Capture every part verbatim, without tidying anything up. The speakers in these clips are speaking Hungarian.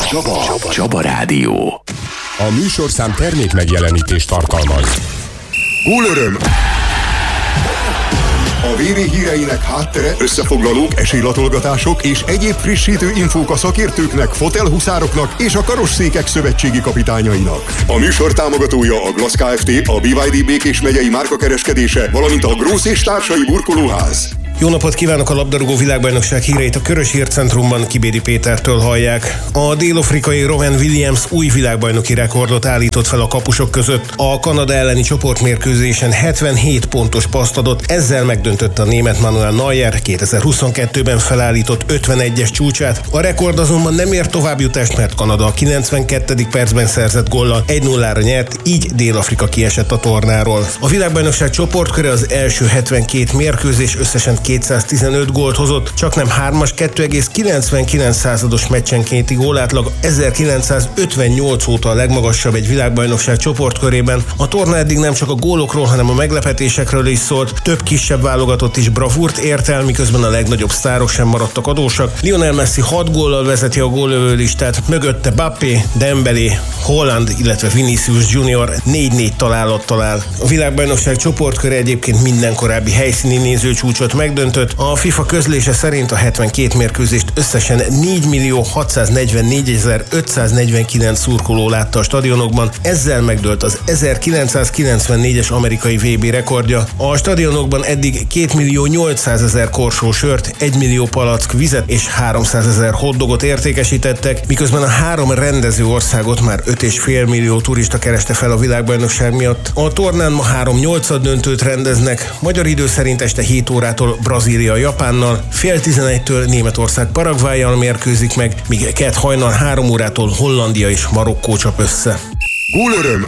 Csaba, Csaba Rádió. A műsorszám termék megjelenítést tartalmaz. Gólöröm! A vé bé híreinek háttere, összefoglalók, esélylatolgatások és egyéb frissítő infók a szakértőknek, fotelhuszároknak és a karosszékek szövetségi kapitányainak. A műsor támogatója a Glass Kft., a bé vé dé Békés megyei márkakereskedése, valamint a Grósz és társai burkolóház. Jó napot kívánok! A labdarúgó világbajnokság híreit a Körös Hírcentrumban Kibédi Pétertől hallják. A dél-afrikai Rowan Williams új világbajnoki rekordot állított fel a kapusok között. A Kanada elleni csoportmérkőzésen hetvenhét pontos paszt adott, ezzel megdöntötte a német Manuel Neuer kétezer-huszonkettőben felállított ötvenegyes csúcsát. A rekord azonban nem ért továbbjutást, mert Kanada a kilencvenkettedik percben szerzett góllal egy nullára nyert, így Dél-Afrika kiesett a tornáról. A világbajnokság csoportköre az első hetvenkét mérkőzés összesen kétszáztizenöt gólt hozott, csak nem hármas, kettő egész kilencvenkilenc százados meccsenkénti gólátlag, ezerkilencszázötvennyolc óta a legmagasabb egy világbajnokság csoportkörében. A torna eddig nem csak a gólokról, hanem a meglepetésekről is szólt, több kisebb válogatott is bravúrt ért el, miközben a legnagyobb sztárok sem maradtak adósak. Lionel Messi hat góllal vezeti a gólövő listát, mögötte Mbappé, Dembélé, Haaland, illetve Vinicius Junior négy-négy találattal áll. A világbajnokság csoportköre egyébként minden korábbi helyszíni nézőcsúcsot megdöntött. A FIFA közlése szerint a hetvenkét mérkőzést összesen négymillió hatszáznegyvennégyezer-ötszáznegyvenkilenc szurkoló látta a stadionokban, ezzel megdőlt az ezerkilencszázkilencvennégyes amerikai vé bé rekordja. A stadionokban eddig kétmillió nyolcszázezer korsó sört, egymillió palack vizet és háromszázezer hotdogot értékesítettek, miközben a három rendező országot már öt egész öt millió turista kereste fel a világbajnokság miatt. A tornán ma három nyolcadöntőt rendeznek, magyar idő szerint este hét órától Brazília Japánnal, fél tizenegytől Németország Paraguayyal mérkőzik meg, míg kett hajnal három órától Hollandia és Marokkó csap össze. Gólöröm!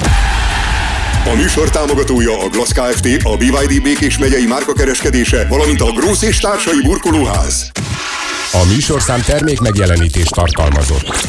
A műsor támogatója a Glass Kft., a bé vé dé Békés megyei márkakereskedése, valamint a Grósz és társai burkolóház. A műsorszám termék megjelenítést tartalmazott.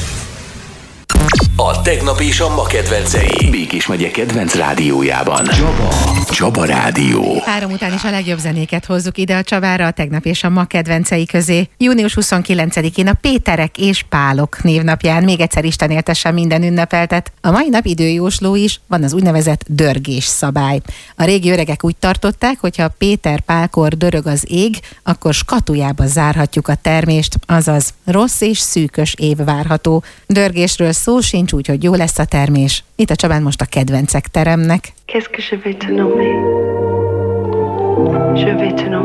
A tegnap és a ma kedvencei Békés megye kedvenc rádiójában. Csaba, Csaba Rádió. Három után is a legjobb zenéket hozzuk ide a Csabára a tegnap és a ma kedvencei közé. június huszonkilencedikén a Péterek és Pálok névnapján még egyszer Isten éltesse minden ünnepeltet. A mai nap időjósló is, van az úgynevezett dörgés szabály. A régi öregek úgy tartották, hogyha Péter Pálkor dörög az ég, akkor skatujába zárhatjuk a termést, azaz rossz és szűkös év várható. Dörgésről szó sincs, úgyhogy jó lesz a termés. Itt a Csabán most a kedvencek teremnek. Qu'est-ce que je vais te nommer? Je vais te nommer.